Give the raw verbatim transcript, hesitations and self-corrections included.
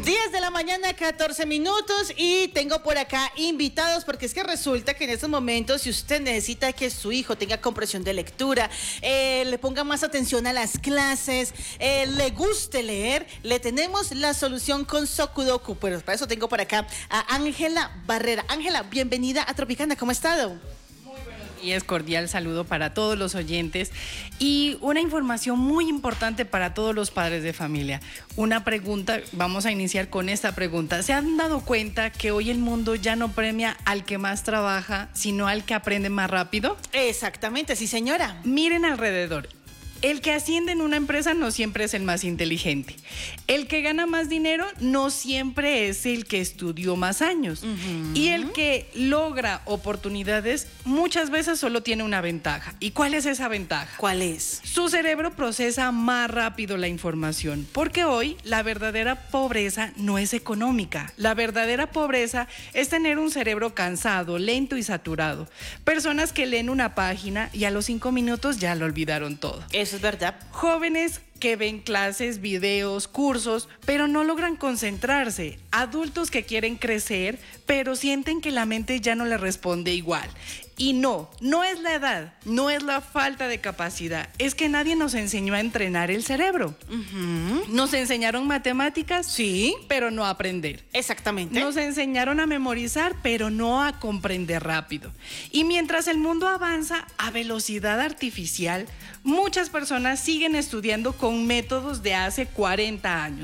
diez de la mañana, catorce minutos, y tengo por acá invitados porque es que resulta que en estos momentos, si usted necesita que su hijo tenga comprensión de lectura, eh, le ponga más atención a las clases, eh, le guste leer, le tenemos la solución con Sokudoku. Pero para eso tengo por acá a Ángela Barrera. Ángela, bienvenida a Tropicana, ¿cómo ha estado? Y es cordial saludo para todos los oyentes y una información muy importante para todos los padres de familia. Una pregunta, vamos a iniciar con esta pregunta. ¿Se han dado cuenta que hoy el mundo ya no premia al que más trabaja, sino al que aprende más rápido? Exactamente, sí, señora. Miren alrededor. El que asciende en una empresa no siempre es el más inteligente. El que gana más dinero no siempre es el que estudió más años. Uh-huh. Y el que logra oportunidades muchas veces solo tiene una ventaja. ¿Y cuál es esa ventaja? ¿Cuál es? Su cerebro procesa más rápido la información. Porque hoy la verdadera pobreza no es económica. La verdadera pobreza es tener un cerebro cansado, lento y saturado. Personas que leen una página y a los cinco minutos ya lo olvidaron todo. Eso es verdad. Jóvenes que ven clases, videos, cursos, pero no logran concentrarse. Adultos que quieren crecer, pero sienten que la mente ya no les responde igual. Y no, no es la edad, no es la falta de capacidad, es que nadie nos enseñó a entrenar el cerebro. Uh-huh. Nos enseñaron matemáticas, sí, pero no a aprender. Exactamente. Nos enseñaron a memorizar, pero no a comprender rápido. Y mientras el mundo avanza a velocidad artificial, muchas personas siguen estudiando con métodos de hace cuarenta años.